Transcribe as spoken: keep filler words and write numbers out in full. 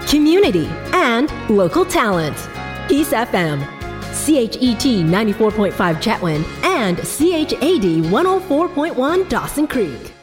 community, and local talent. Peace F M, C H E T ninety-four point five Chatwin, and C H A D one oh four point one Dawson Creek.